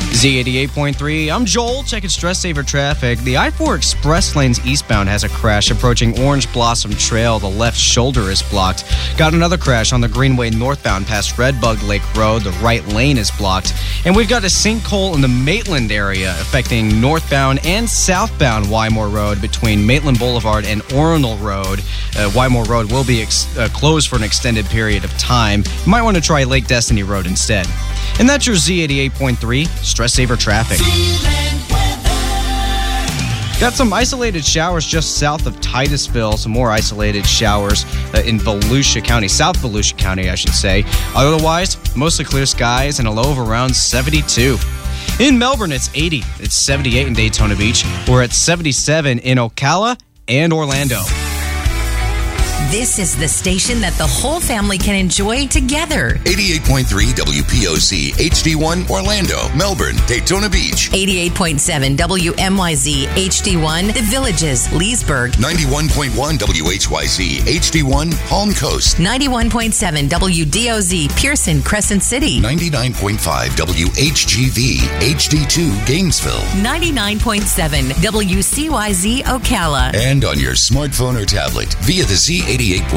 Z88.3, I'm Joel, checking Stress Saver traffic. The I-4 Express lanes eastbound has a crash approaching Orange Blossom Trail. The left shoulder is blocked. Got another crash on the Greenway northbound past Redbug Lake Road. The right lane is blocked. And we've got a sinkhole in the Maitland area affecting northbound and southbound Wymore Road between Maitland Boulevard and Orinal Road. Wymore Road will be closed for an extended period of time. You might want to try Lake Destiny Road instead. And that's your Z88.3 Stress Saver traffic. Got some isolated showers just south of Titusville. Some more isolated showers in Volusia County, South Volusia County, I should say. Otherwise, mostly clear skies and a low of around 72. In Melbourne, it's 80. It's 78 in Daytona Beach. We're at 77 in Ocala and Orlando. This is the station that the whole family can enjoy together. 88.3 WPOC HD1 Orlando, Melbourne, Daytona Beach. 88.7 WMYZ HD1 The Villages, Leesburg. 91.1 WHYZ HD1 Palm Coast. 91.7 WDOZ Pearson, Crescent City. 99.5 WHGV HD2 Gainesville. 99.7 WCYZ Ocala. And on your smartphone or tablet via the Z88.3